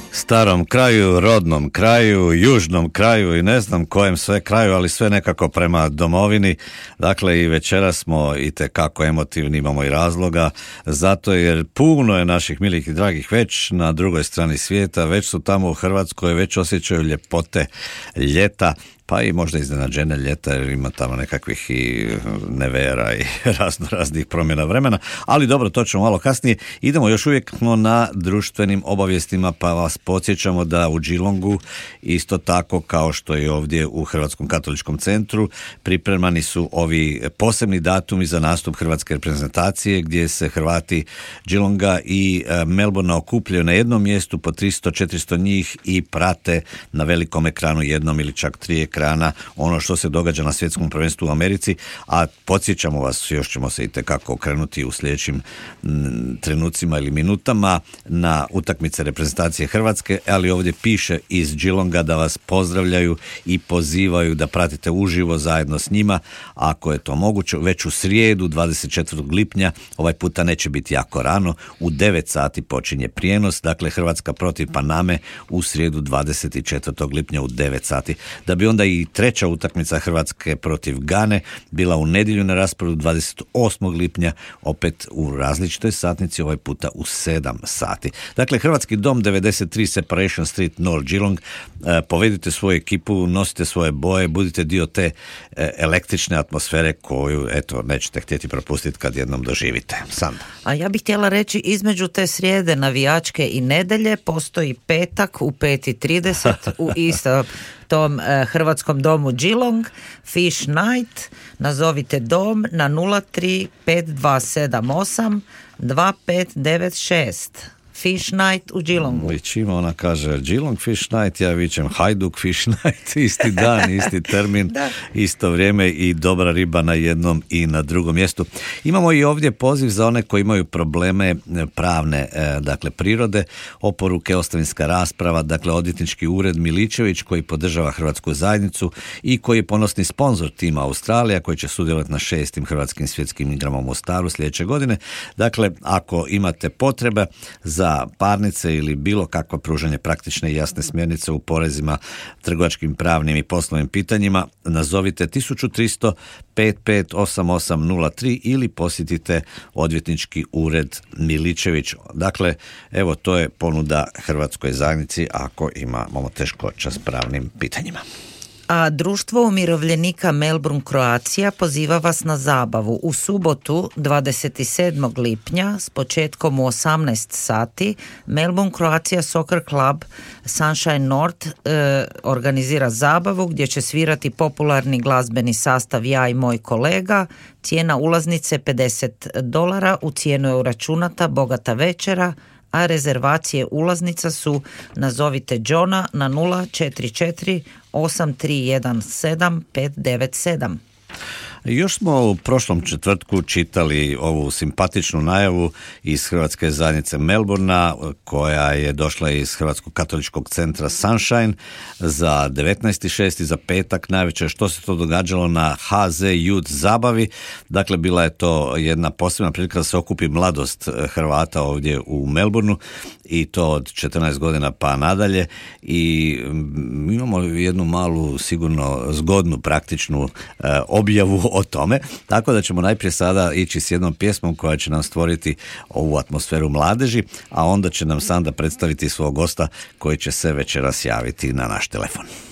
starom kraju, rodnom kraju, južnom kraju i ne znam kojem sve kraju, ali sve nekako prema domovini. Dakle, i večeras smo itekako emotivni, imamo i razloga, zato jer puno je naših milih i dragih već na drugoj strani svijeta, već su tamo u Hrvatskoj, već osjećaju ljepote ljeta, pa i možda iznenađenje ljeta jer ima tamo nekakvih i nevera i raznih promjena vremena, ali dobro, to ćemo malo kasnije. Idemo još uvijek na društvenim obavijestima, pa vas podsjećamo da u Geelongu isto tako kao što i ovdje u Hrvatskom katoličkom centru pripremani su ovi posebni datumi za nastup hrvatske reprezentacije gdje se Hrvati Geelonga i Melbourna okupljaju na jednom mjestu po 300-400 njih i prate na velikom ekranu, jednom ili čak 3 ekrana, ono što se događa na svjetskom prvenstvu u Americi, a podsjećamo vas, još ćemo se itekako okrenuti u sljedećim trenucima ili minutama na utakmice reprezentacije Hrvatske, ali ovdje piše iz Geelonga da vas pozdravljaju i pozivaju da pratite uživo zajedno s njima, ako je to moguće, već u srijedu 24. lipnja, ovaj puta neće biti jako rano, u 9 sati počinje prijenos, dakle Hrvatska protiv Paname u srijedu 24. lipnja u 9 sati. Da bi onda i treća utakmica Hrvatske protiv Gane bila u nedjelju na rasporedu 28. lipnja, opet u različitoj satnici, ovaj puta u 7 sati. Dakle, Hrvatski dom 93 Separation Street, North Geelong, povedite svoju ekipu, nosite svoje boje, budite dio te električne atmosfere koju, eto, nećete htjeti propustiti kad jednom doživite. Sandra. A ja bih htjela reći, između te srijede navijačke i nedjelje postoji petak u 5:30 u istom tom Hrvatskom domu Geelong, Fish Night, nazovite dom na 03 5278 2596. Fish Night u Geelongu. I čim ona kaže Geelong Fish Night, ja vičem Hajduk Fish Night, isti dan, isti termin, isto vrijeme i dobra riba na jednom i na drugom mjestu. Imamo i ovdje poziv za one koji imaju probleme pravne, dakle prirode, oporuke, ostavinska rasprava, dakle odvjetnički ured Miličević koji podržava Hrvatsku zajednicu i koji je ponosni sponzor tima Australija koji će sudjelovati na 6. Hrvatskim svjetskim igrama u Mostaru sljedeće godine. Dakle, ako imate potrebe za parnice ili bilo kakvo pružanje praktične i jasne smjernice u porezima, trgovačkim, pravnim i poslovnim pitanjima, nazovite 1300 558803 ili posjetite odvjetnički ured Miličević. Dakle, evo to je ponuda Hrvatskoj zajednici ako imamo teškoća s pravnim pitanjima. A Društvo umirovljenika Melbourne Croatia poziva vas na zabavu u subotu 27. lipnja s početkom u 18 sati. Melbourne Croatia Soccer Club Sunshine North organizira zabavu gdje će svirati popularni glazbeni sastav Ja i moj kolega. Cijena ulaznice $50, u cijenu je uračunata bogata večera, a rezervacije ulaznica su nazovite Johna na 044 8317 597. Još smo u prošlom četvrtku čitali ovu simpatičnu najavu iz Hrvatske zajednice Melbourna koja je došla iz Hrvatskog katoličkog centra Sunshine za 19.6. za petak navečer. Što se to događalo na HZ Youth zabavi? Dakle, bila je to jedna posebna prilika da se okupi mladost Hrvata ovdje u Melbourneu i to od 14 godina pa nadalje i imamo jednu malu, sigurno zgodnu, praktičnu objavu o tome, tako da ćemo najprije sada ići s jednom pjesmom koja će nam stvoriti ovu atmosferu mladeži, a onda će nam Sanda predstaviti svog gosta koji će se večeras javiti na naš telefon.